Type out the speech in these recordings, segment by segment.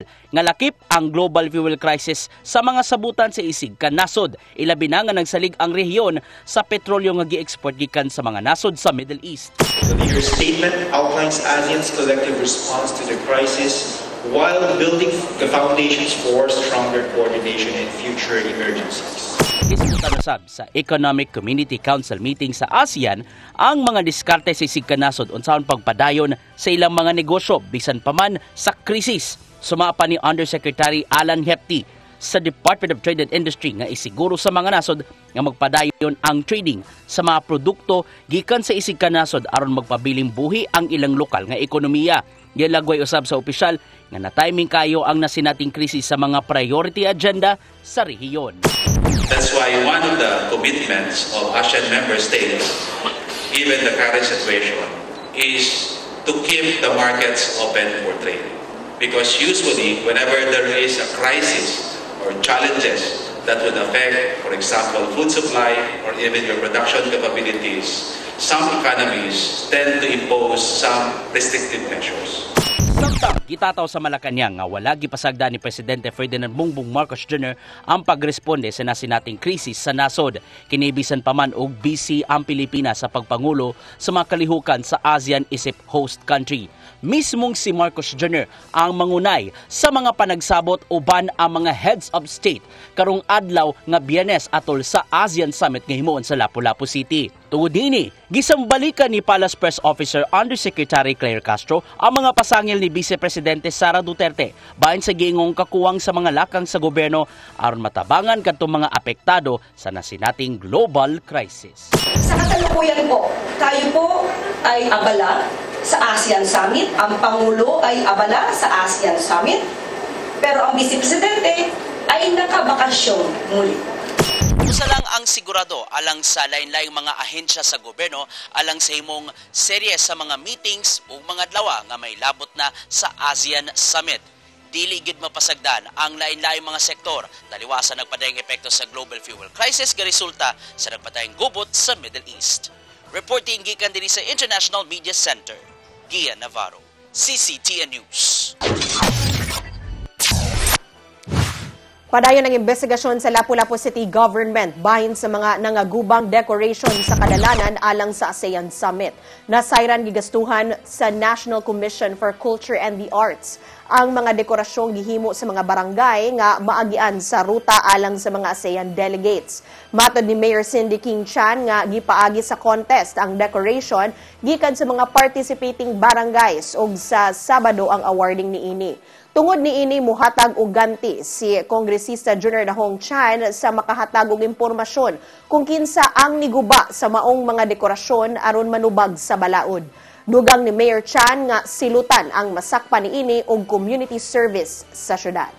nga lakip ang global fuel crisis sa mga sabutan sa isig kan nasod. Ilabi na nga nagsalig ang rehiyon sa petrolyo nga gi-export gikan sa mga nasod sa Middle East. The leader's statement outlines ASEAN's collective response to the crisis while building the foundations for stronger coordination in future emergencies. Diskutan usab sa Economic Community Council meeting sa ASEAN ang mga diskarte sa isig kan nasod unsaon pagpadayon sa ilang mga negosyo bisan pa man sa krisis. Sumapa ni Undersecretary Alan Hefty sa Department of Trade and Industry nga isiguro sa mga nasod nga magpadayon ang trading sa mga produkto gikan sa isig kan nasod aron magpabiling buhi ang ilang lokal nga ekonomiya. Gilagway usab sa opisyal nga na-timing kayo ang nasinating krisis sa mga priority agenda sa rehiyon. That's why one of the commitments of ASEAN member states, given the current situation, is to keep the markets open for trade. Because usually, whenever there is a crisis or challenges that would affect, for example, food supply or even your production capabilities, some economies tend to impose some restrictive measures. Samtang gitataw sa Malacañang nga wala gipasagda ni Presidente Ferdinand Bongbong Marcos Jr. ang pagresponde sa nasinating krisis sa nasod. Kinibisan pa man og busy ang Pilipinas sa pagpangulo sa mga kalihukan sa ASEAN isip host country. Mismong si Marcos Jr. ang mangunay sa mga panagsabot uban ang mga heads of state karong adlaw nga Biyernes atol sa ASEAN Summit nga himuon sa Lapu-Lapu City. Tungod dinhi, gisambalikan ni Palace Press Officer Undersecretary Claire Castro ang mga pasangil ni Vice Presidente Sara Duterte bahin sa giingong kakuwang sa mga lakang sa gobyerno aron matabangan kadtong mga apektado sa nasinating global crisis. Sa kasalukuyan po, tayo po ay abala sa ASEAN Summit, ang Pangulo ay abala sa ASEAN Summit, pero ang Vice Presidente ay nakabakasyon muli. Usa lang ang sigurado alang sa lain-laing mga ahensya sa gobyerno alang sa himong serye sa mga meetings o mga adlaw nga may labot na sa ASEAN Summit. Dili gid mapasagdan ang lain-laing mga sektor taliwasan nagpadayong epekto sa global fuel crisis nga resulta sa nagpadayong gubot sa Middle East. Reporting gikan dinhi sa International Media Center, Gian Navarro, CCTN News. Padayon ang investigasyon sa Lapu-Lapu City Government bahin sa mga nangagubang decoration sa kadalanan alang sa ASEAN Summit. Nasayran gigastuhan sa National Commission for Culture and the Arts ang mga dekorasyong gihimo sa mga barangay nga maagian sa ruta alang sa mga ASEAN delegates. Matod ni Mayor Cindy King Chan nga gipaagi sa contest ang decoration gikan sa mga participating barangays ug sa Sabado ang awarding niini. Tungod niini muhatag og ganti si Kongresista Junior Dahong Chan sa makahatag og impormasyon kung kinsa ang niguba sa maong mga dekorasyon aron manubag sa balaod. Dugang ni Mayor Chan nga silutan ang masakpa niini og community service sa syudad.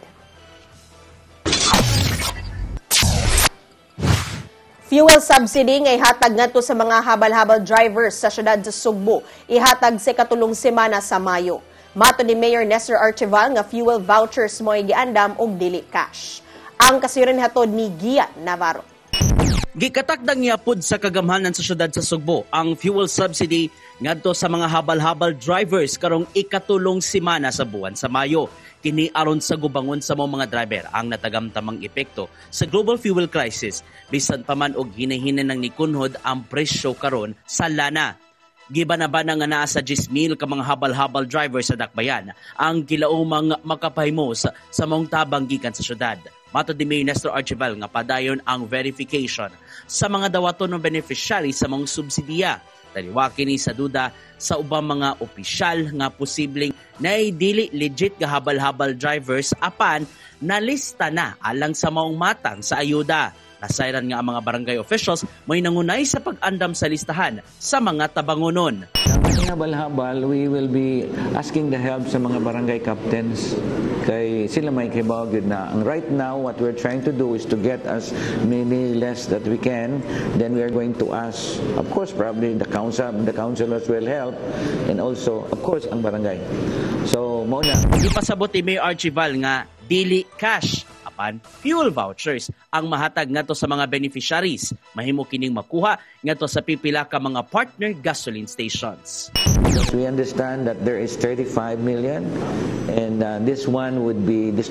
Fuel subsidy nga ihatag ngadto sa mga habal-habal drivers sa syudad sa Sugbo ihatag sa katulong semana sa Mayo. Mato ni Mayor Nestor Archival nga fuel vouchers mo'y giandam og dili cash. Ang kasiren hatod ni Gian Navarro. Gikatakdang niya pud sa kagamhanan sa syudad sa Sugbo ang fuel subsidy ngadto sa mga habal-habal drivers karong ikatulong semana sa buwan sa Mayo. Kini aron sa gubangon sa mga driver ang natagamtamang epekto sa global fuel crisis bisan pa man og hinahinan ng nikunhod ang presyo karon sa lana. Gibanabana nga naa sa 10,000 ka mga habal-habal driver sa Dakbayan ang kilaumang makapahimo sa mong tabang gikan sa syudad. Matod ni Mayor Nestor Archival nga padayon ang verification sa mga dawaton ng beneficiary sa mga subsidiya. Taliwa kini sa duda sa ubang mga opisyal nga posibleng naidili legit nga habal-habal drivers apan nalista na alang sa maong matang sa ayuda. Nasayran nga ang mga barangay officials may nangunay sa pag-andam sa listahan sa mga tabangonon. Habal-habal, we will be asking the help sa mga barangay captains kay sila may kibaw gyud na. Right now, what we're trying to do is to get as many less that we can. Then we are going to ask, of course, probably the councilors will help, and also, of course, ang barangay. So, muna. Ipasabot ni Mayor Archival nga dili cash apan fuel vouchers ang mahatag ngadto sa mga beneficiaries. Mahimo kining makuha ngadto sa pipila ka mga partner gasoline stations. We understand that there is 35 million, and this one would be